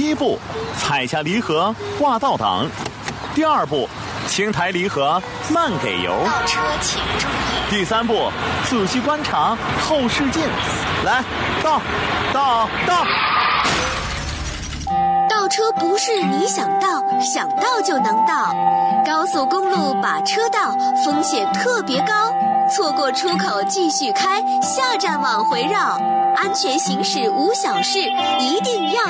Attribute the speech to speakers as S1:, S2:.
S1: 第一步，踩下离合，挂倒档；第二步，轻抬离合，慢给油；
S2: 倒车请注意。
S1: 第三步，仔细观察后视镜。来，倒。
S2: 倒车不是你想倒就能倒。高速公路把车道风险特别高，错过出口继续开，下站往回绕。安全行驶无小事，一定要